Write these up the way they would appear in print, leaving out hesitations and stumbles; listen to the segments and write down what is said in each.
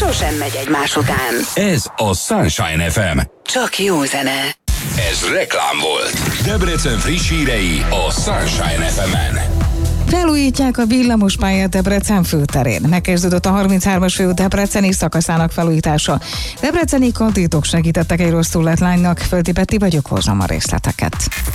sosem megy egymás után. Ez a Sunshine FM. Csak jó zene. Ez reklám volt. Debrecen friss hírei a Sunshine FM-en. Felújítják a villamospályát Debrecen főterén. Megkezdődött a 33-as főút debreceni szakaszának felújítása. Debreceni kandidatok segítettek egy rosszul lett lánynak. Földi Betty vagyok, hozzam a részleteket.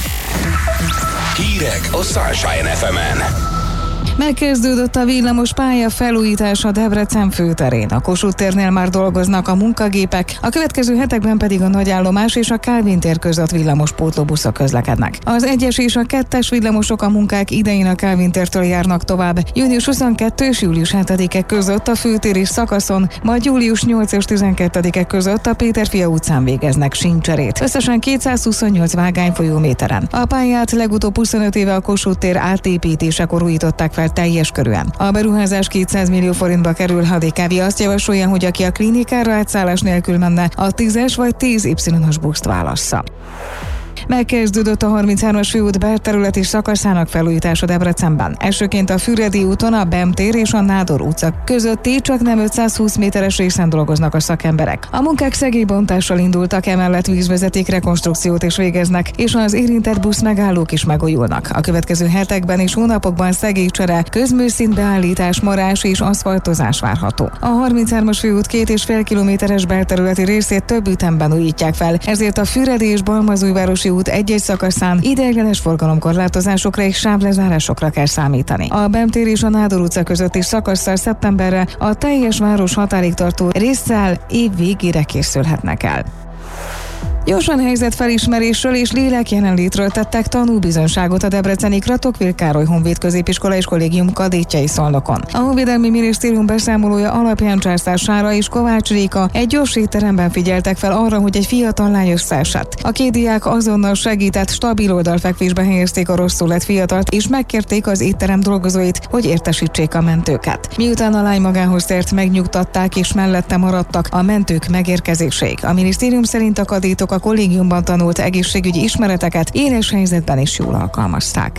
Hírek a Sunshine FM-en. Megkezdődött a villamospálya felújítása Debrecen főterén. A Kossuth térnél már dolgoznak a munkagépek, a következő hetekben pedig a Nagyállomás és a Kálvin tér között villamospótlóbuszok közlekednek. Az 1-es és a 2-es villamosok a munkák idején a Kálvin tértől járnak tovább. Június 22 és július 7-e között a főtéri szakaszon, majd július 8 és 12-e között a Péterfia utcán végeznek síncserét. Összesen 228 vágányfolyóméteren. A pályát legutóbb 25 éve a Kossuth tér átépítésekor újították fel teljes körűen. A beruházás 200 millió forintba kerül. A DKV azt javasolja, hogy aki a klinikára átszállás nélkül menne, a 10-es vagy 10Y-os buszt válassza. Megkezdődött a 33-as főút belterületi szakaszának felújítása Debrecenben. Elsőként a Füredi úton a Bem tér és a Nádor utca közötti csak nem 520 méteres részen dolgoznak a szakemberek. A munkák szegélybontással indultak, emellett vízvezeték rekonstrukciót is végeznek, és az érintett busz megállók is megújulnak. A következő hetekben és hónapokban szegélycsere, közműszintbeállítás, marás és aszfaltozás várható. A 33-as főút 2,5 kilométeres belterületi részét több ütemben újítják fel, ezért a Füredi és Balmazújvárosi út egy-egy szakaszán ideiglenes forgalomkorlátozásokra és sávlezárásokra kell számítani. A Bem tér és a Nádor utca közötti szakasszal szeptemberre a teljes város határig tartó résszel év végére készülhetnek el. Gyorsan helyzetfelismerésről és lélek jelenlétről tettek tanúbizonyságot a debreceni Kratochwil Károly Honvéd Középiskola és Kollégium kadétjei Szolnokon. A Honvédelmi Minisztérium beszámolója alapján Császár Sára és Kovács Réka egy gyors étteremben figyeltek fel arra, hogy egy fiatal lány összeesett. A két diák azonnal segített, stabil oldalfekvésbe helyezték a rosszul lett fiatalt, és megkérték az étterem dolgozóit, hogy értesítsék a mentőket. Miután a lány magához tért, megnyugtatták és mellette maradtak a mentők megérkezéséig. A minisztérium szerint a kadétok a kollégiumban tanult egészségügyi ismereteket éles helyzetben is jól alkalmazták.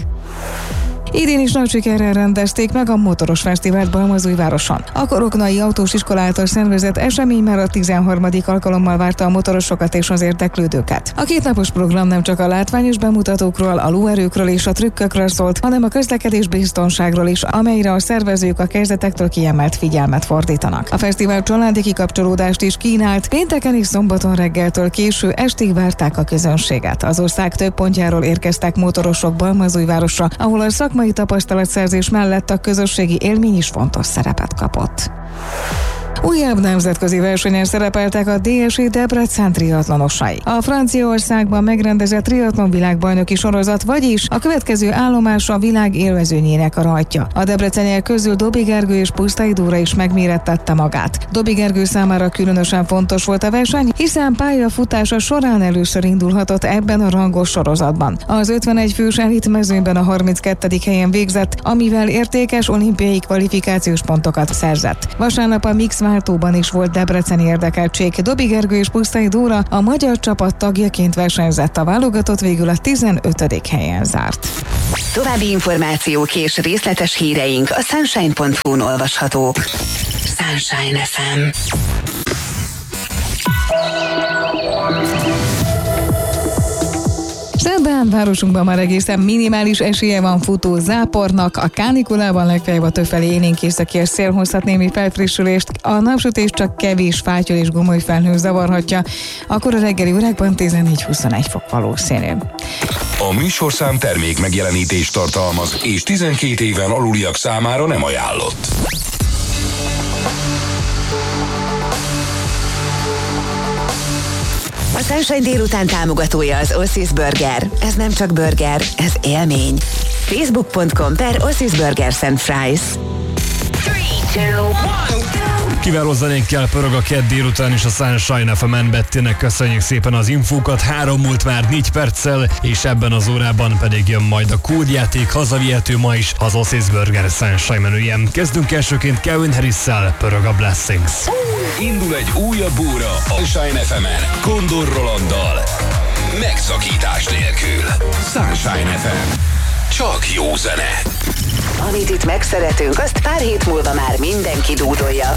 Idén is nagy sikerrel rendezték meg a Motoros Fesztivált Balmazújvároson. A Koroknai Autós Iskola által szervezett esemény már a 13. alkalommal várta a motorosokat és az érdeklődőket. A kétnapos program nem csak a látványos bemutatókról, a lóerőkről és a trükkökről szólt, hanem a közlekedés biztonságról is, amelyre a szervezők a kezdetektől kiemelt figyelmet fordítanak. A fesztivál családi kikapcsolódást is kínált, pénteken és szombaton reggeltől késő estig várták a közönséget. Az ország több pontjáról érkeztek motorosok Balmazújvárosra, ahol a szakmai tapasztalatszerzés mellett a közösségi élmény is fontos szerepet kapott. Újabb nemzetközi versenyen szerepeltek a DSI Debrecen triatlonosai. A Franciaországban megrendezett triatlon világbajnoki sorozat, vagyis a következő állomás a világ élvezőnyének a rajtja. A debreceniek közül Dobi Gergő és Pusztai Dóra is megmérettette magát. Dobi Gergő számára különösen fontos volt a verseny, hiszen pályafutása során először indulhatott ebben a rangos sorozatban. Az 51 fős elit mezőnyben a 32. helyen végzett, amivel értékes olimpiai kvalifikációs pontokat szerzett. Vasárnap a mix váltóban is volt debreceni érdekeltség. Dobi Gergő és Pusztai Dóra a magyar csapat tagjaként versenyzett, a válogatott végül a 15. helyen zárt. További információk és részletes híreink a sunshine.hu-n olvashatók. Sunshine FM. Szerdán városunkban már egészen minimális esélye van futó zápornak, a kánikulában legfeljebb a többfelé élénk északi szél hozhat némi felfrissülést, a napsütés csak kevés fátyol és gomoly felhő zavarhatja, akkor a reggeli órákban 14-21 fok valószínű. A műsorszám termék megjelenítést tartalmaz, és 12 éven aluliak számára nem ajánlott. A Sunshine délután támogatója az Oasis Burger. Ez nem csak burger, ez élmény. Facebook.com/Oasis Burgers and Fries. 3, 2, 1, Kiváló zenénkkel pörög a kedd délután is a Sunshine FM-en. Bettének köszönjük szépen az infókat. 3 múlt már 4 perccel, és ebben az órában pedig jön majd a kódjáték, hazavihető ma is az Oasis Burger Sunshine menüje. Kezdünk elsőként Calvin Harris-szel, pörög a Blessings. Indul egy újabb óra a Sunshine FM-en, Kondor Rolanddal. Megszakítás nélkül. Sunshine FM. Csak jó zene. Amit itt megszeretünk, azt pár hét múlva már mindenki dúdolja.